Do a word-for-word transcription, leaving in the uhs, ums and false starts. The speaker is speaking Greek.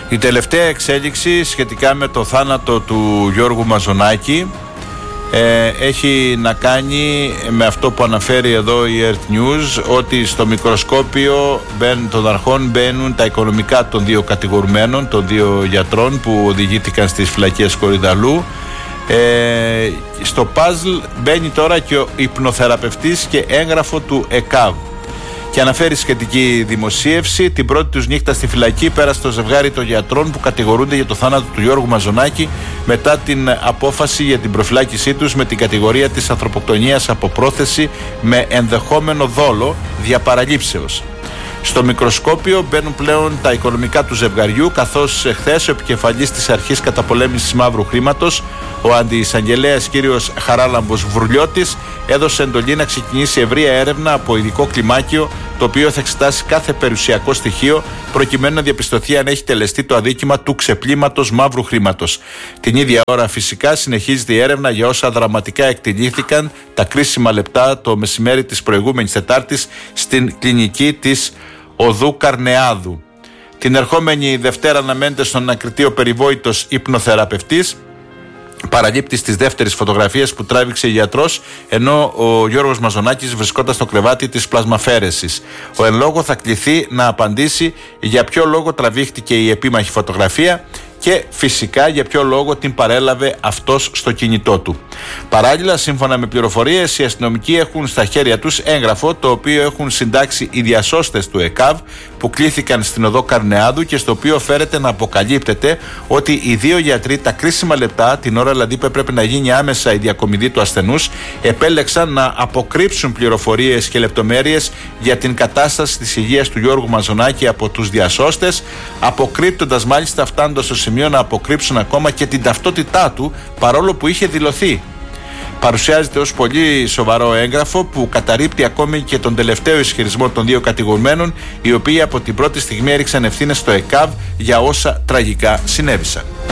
Η τελευταία εξέλιξη σχετικά με το θάνατο του Γιώργου Μαζονάκη ε, έχει να κάνει με αυτό που αναφέρει εδώ η Earth News, ότι στο μικροσκόπιο των αρχών μπαίνουν τα οικονομικά των δύο κατηγορουμένων, των δύο γιατρών που οδηγήθηκαν στις φυλακές Κορυδαλού. Ε, στο παζλ μπαίνει τώρα και ο υπνοθεραπευτής και έγγραφο του ΕΚΑΒ και αναφέρει σχετική δημοσίευση. Την πρώτη τους νύχτα στη φυλακή πέρασε το ζευγάρι των γιατρών που κατηγορούνται για το θάνατο του Γιώργου Μαζονάκη μετά την απόφαση για την προφυλάκησή τους με την κατηγορία της ανθρωποκτονίας από πρόθεση με ενδεχόμενο δόλο δια παραλήψεως. Στο μικροσκόπιο μπαίνουν πλέον τα οικονομικά του ζευγαριού, καθώς χθες ο επικεφαλής της Αρχής Καταπολέμησης Μαύρου Χρήματος, ο αντιεισαγγελέας κ. Χαράλαμπος Βρουλιώτης, έδωσε εντολή να ξεκινήσει ευρεία έρευνα από ειδικό κλιμάκιο, το οποίο θα εξετάσει κάθε περιουσιακό στοιχείο προκειμένου να διαπιστωθεί αν έχει τελεστεί το αδίκημα του ξεπλήματος μαύρου χρήματος. Την ίδια ώρα φυσικά συνεχίζεται η έρευνα για όσα δραματικά εκτελήθηκαν τα κρίσιμα λεπτά το μεσημέρι της προηγούμενης Τετάρτης στην κλινική της Οδού Καρνεάδου. Την ερχόμενη Δευτέρα αναμένεται στον ανακριτή ο περιβόητος υπνοθεραπευτής, παραλήπτης της δεύτερης φωτογραφίας που τράβηξε η γιατρός, ενώ ο Γιώργος Μαζονάκης βρισκόταν στο κρεβάτι της πλασμαφαίρεσης. Ο εν λόγω θα κληθεί να απαντήσει για ποιο λόγο τραβήχτηκε η επίμαχη φωτογραφία και φυσικά για ποιο λόγο την παρέλαβε αυτός στο κινητό του. Παράλληλα, σύμφωνα με πληροφορίες, οι αστυνομικοί έχουν στα χέρια τους έγγραφο το οποίο έχουν συντάξει οι διασώστες του ΕΚΑΒ που κλήθηκαν στην Οδό Καρνεάδου και στο οποίο φέρεται να αποκαλύπτεται ότι οι δύο γιατροί τα κρίσιμα λεπτά, την ώρα δηλαδή που έπρεπε να γίνει άμεσα η διακομιδή του ασθενούς, επέλεξαν να αποκρύψουν πληροφορίες και λεπτομέρειες για την κατάσταση της υγείας του Γιώργου Μαζονάκη από τους διασώστες, αποκρύπτοντας μάλιστα, φτάνοντας στο σημείο να αποκρύψουν ακόμα και την ταυτότητά του, παρόλο που είχε δηλωθεί. Παρουσιάζεται ως πολύ σοβαρό έγγραφο που καταρρίπτει ακόμη και τον τελευταίο ισχυρισμό των δύο κατηγορουμένων, οι οποίοι από την πρώτη στιγμή έριξαν ευθύνες στο ΕΚΑΒ για όσα τραγικά συνέβησαν.